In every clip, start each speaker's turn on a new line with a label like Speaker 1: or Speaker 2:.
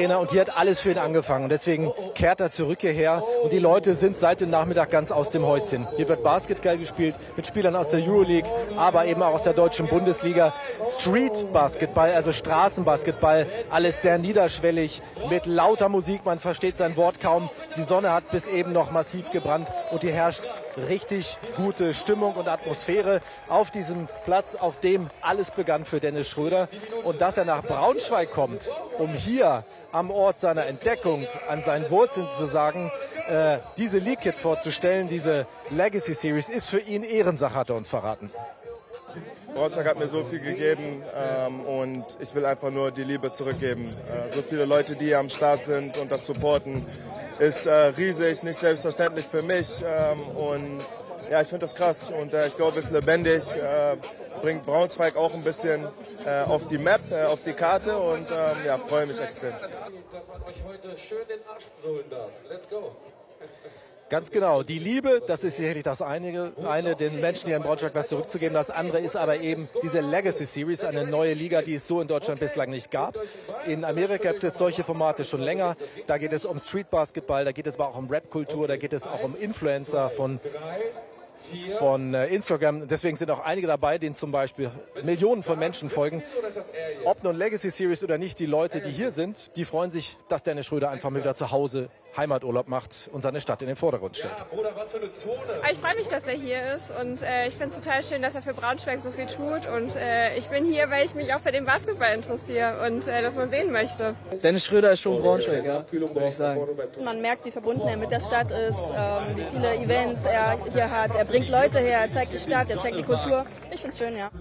Speaker 1: Trainer, und hier hat alles für ihn angefangen. Und deswegen kehrt er zurück hierher und die Leute sind seit dem Nachmittag ganz aus dem Häuschen. Hier wird Basketball gespielt mit Spielern aus der Euroleague, aber eben auch aus der deutschen Bundesliga. Street Basketball, also Straßenbasketball, alles sehr niederschwellig mit lauter Musik. Man versteht sein Wort kaum. Die Sonne hat bis eben noch massiv gebrannt und hier herrscht richtig gute Stimmung und Atmosphäre auf diesem Platz, auf dem alles begann für Dennis Schröder. Und dass er nach Braunschweig kommt, um hier am Ort seiner Entdeckung, an seinen Wurzeln sozusagen, diese League Kids vorzustellen, diese Legacy Series, ist für ihn Ehrensache, hat er uns verraten.
Speaker 2: Braunschweig hat mir so viel gegeben und ich will einfach nur die Liebe zurückgeben. So viele Leute, die hier am Start sind und das supporten, ist riesig, nicht selbstverständlich für mich. Und ja, ich finde das krass und ich glaube, es ist lebendig, bringt Braunschweig auch ein bisschen auf die Map, auf die Karte und ja, freue mich extrem.
Speaker 3: Dass man euch heute schön den Arsch sohlen darf. Let's go.
Speaker 1: Ganz genau. Die Liebe, das ist sicherlich das eine, den Menschen hier in Braunschweig was zurückzugeben. Das andere ist aber eben diese Legacy Series, eine neue Liga, die es so in Deutschland bislang nicht gab. In Amerika gibt es solche Formate schon länger. Da geht es um Street Basketball, da geht es aber auch um Rap-Kultur, da geht es auch um Influencer von Instagram. Deswegen sind auch einige dabei, denen zum Beispiel Millionen von Menschen folgen. Ob nun Legacy Series oder nicht, die Leute, die hier sind, die freuen sich, dass Dennis Schröder einfach mal wieder zu Hause Heimaturlaub macht und seine Stadt in den Vordergrund stellt.
Speaker 4: Ich freue mich, dass er hier ist und ich finde es total schön, dass er für Braunschweig so viel tut und ich bin hier, weil ich mich auch für den Basketball interessiere und das mal sehen möchte.
Speaker 5: Dennis Schröder ist schon Braunschweig, ja, würde ich sagen.
Speaker 6: Man merkt, wie verbunden er mit der Stadt ist, wie viele Events er hier hat. Er bringt Leute her, er zeigt die Stadt, er zeigt die Kultur. Ich finde es schön, ja.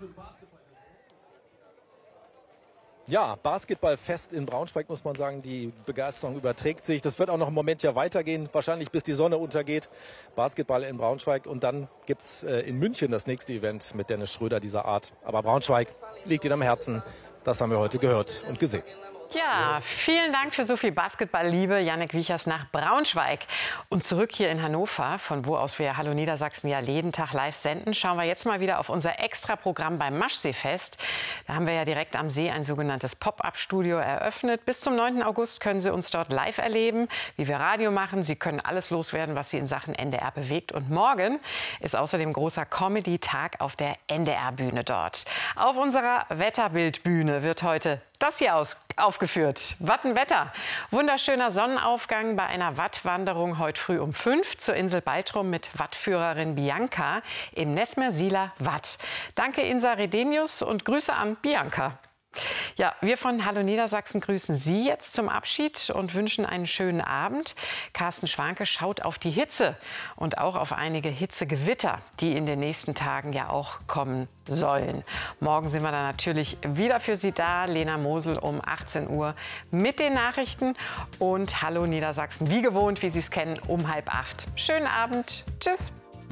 Speaker 1: Ja, Basketballfest in Braunschweig, muss man sagen, die Begeisterung überträgt sich. Das wird auch noch einen Moment ja weitergehen, wahrscheinlich bis die Sonne untergeht. Basketball in Braunschweig und dann gibt es in München das nächste Event mit Dennis Schröder dieser Art. Aber Braunschweig liegt ihm am Herzen, das haben wir heute gehört und gesehen.
Speaker 7: Ja, vielen Dank für so viel Basketballliebe, Jannik Wiechers nach Braunschweig. Und zurück hier in Hannover, von wo aus wir Hallo Niedersachsen ja jeden Tag live senden, schauen wir jetzt mal wieder auf unser Extra-Programm beim Maschseefest. Da haben wir ja direkt am See ein sogenanntes Pop-up-Studio eröffnet. Bis zum 9. August können Sie uns dort live erleben, wie wir Radio machen. Sie können alles loswerden, was Sie in Sachen NDR bewegt. Und morgen ist außerdem großer Comedy-Tag auf der NDR-Bühne dort. Auf unserer Wetterbildbühne wird heute das hier aufgeführt. Wattenwetter. Wunderschöner Sonnenaufgang bei einer Wattwanderung heute früh um 5 zur Insel Baltrum mit Wattführerin Bianca im Nesmersiler Watt. Danke Insa Redenius und Grüße an Bianca. Ja, wir von Hallo Niedersachsen grüßen Sie jetzt zum Abschied und wünschen einen schönen Abend. Carsten Schwanke schaut auf die Hitze und auch auf einige Hitzegewitter, die in den nächsten Tagen ja auch kommen sollen. Morgen sind wir dann natürlich wieder für Sie da. Lena Mosel um 18 Uhr mit den Nachrichten und Hallo Niedersachsen, wie gewohnt, wie Sie es kennen, um 7:30. Schönen Abend. Tschüss.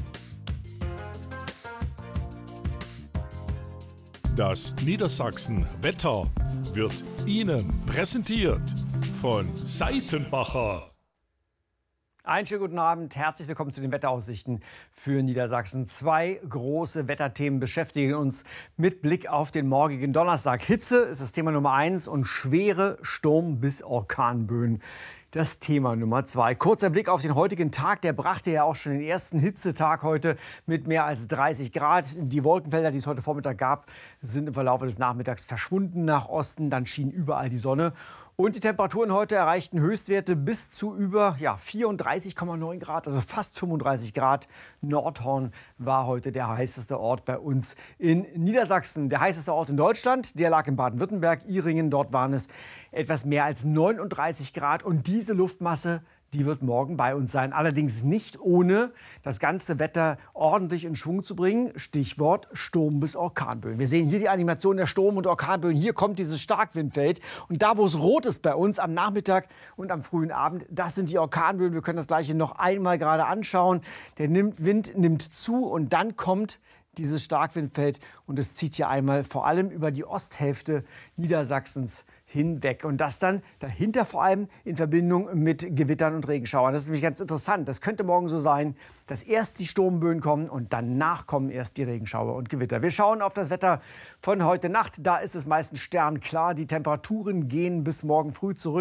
Speaker 8: Das Niedersachsen-Wetter wird Ihnen präsentiert von Seitenbacher.
Speaker 9: Einen schönen guten Abend, herzlich willkommen zu den Wetteraussichten für Niedersachsen. Zwei große Wetterthemen beschäftigen uns mit Blick auf den morgigen Donnerstag. Hitze ist das Thema Nummer 1 und schwere Sturm- bis Orkanböen. Das Thema Nummer 2. Kurzer Blick auf den heutigen Tag. Der brachte ja auch schon den ersten Hitzetag heute mit mehr als 30 Grad. Die Wolkenfelder, die es heute Vormittag gab, sind im Verlauf des Nachmittags verschwunden nach Osten. Dann schien überall die Sonne. Und die Temperaturen heute erreichten Höchstwerte bis zu über 34,9 Grad, also fast 35 Grad. Nordhorn war heute der heißeste Ort bei uns in Niedersachsen. Der heißeste Ort in Deutschland, der lag in Baden-Württemberg, Ihringen. Dort waren es etwas mehr als 39 Grad. Und diese Luftmasse, die wird morgen bei uns sein. Allerdings nicht ohne das ganze Wetter ordentlich in Schwung zu bringen. Stichwort Sturm- bis Orkanböen. Wir sehen hier die Animation der Sturm- und Orkanböen. Hier kommt dieses Starkwindfeld. Und da, wo es rot ist bei uns am Nachmittag und am frühen Abend, das sind die Orkanböen. Wir können das Gleiche noch einmal gerade anschauen. Der Wind nimmt zu und dann kommt dieses Starkwindfeld. Und es zieht hier einmal vor allem über die Osthälfte Niedersachsens hinweg. Und das dann dahinter vor allem in Verbindung mit Gewittern und Regenschauern. Das ist nämlich ganz interessant. Das könnte morgen so sein, dass erst die Sturmböen kommen und danach kommen erst die Regenschauer und Gewitter. Wir schauen auf das Wetter von heute Nacht. Da ist es meistens sternklar. Die Temperaturen gehen bis morgen früh zurück.